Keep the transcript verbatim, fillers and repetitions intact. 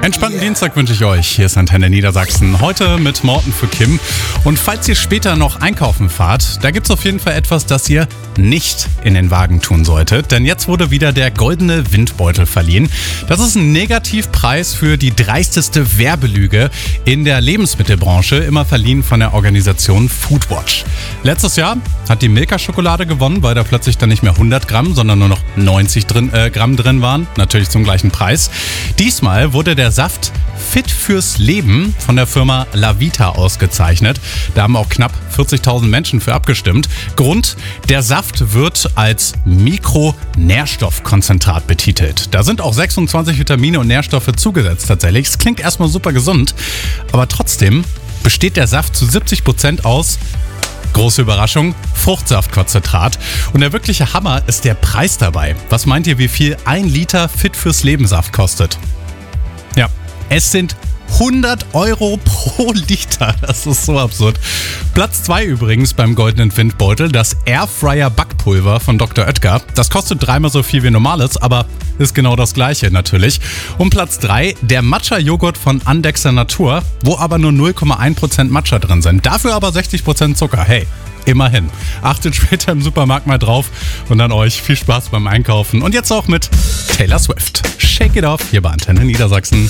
Entspannten Dienstag wünsche ich euch. Hier ist Antenne Niedersachsen. Heute mit Morten für Kim. Und falls ihr später noch einkaufen fahrt, da gibt es auf jeden Fall etwas, das ihr nicht in den Wagen tun solltet. Denn jetzt wurde wieder der Goldene Windbeutel verliehen. Das ist ein Negativpreis für die dreisteste Werbelüge in der Lebensmittelbranche, immer verliehen von der Organisation Foodwatch. Letztes Jahr hat die Milka-Schokolade gewonnen, weil da plötzlich dann nicht mehr hundert Gramm, sondern nur noch neunzig drin, äh, Gramm drin waren. Natürlich zum gleichen Preis. Diesmal wurde der Saft Fit fürs Leben von der Firma Lavita ausgezeichnet. Da haben auch knapp vierzigtausend Menschen für abgestimmt. Grund, der Saft wird als Mikronährstoffkonzentrat betitelt. Da sind auch sechsundzwanzig Vitamine und Nährstoffe zugesetzt tatsächlich. Es klingt erstmal super gesund, aber trotzdem besteht der Saft zu siebzig Prozent aus, große Überraschung, Fruchtsaftkonzentrat. Und der wirkliche Hammer ist der Preis dabei. Was meint ihr, wie viel ein Liter Fit fürs Leben Saft kostet? Ja, es sind hundert Euro pro Liter. Das ist so absurd. Platz zwei übrigens beim Goldenen Windbeutel, das Airfryer Backpulver von Doktor Oetker. Das kostet dreimal so viel wie normales, aber ist genau das gleiche natürlich. Und Platz drei, der Matcha-Joghurt von Andexer Natur, wo aber nur null Komma eins Prozent Matcha drin sind. Dafür aber sechzig Prozent Zucker. Hey, immerhin. Achtet später im Supermarkt mal drauf und dann euch viel Spaß beim Einkaufen. Und jetzt auch mit Taylor Swift. Shake It Off hier bei Antenne Niedersachsen.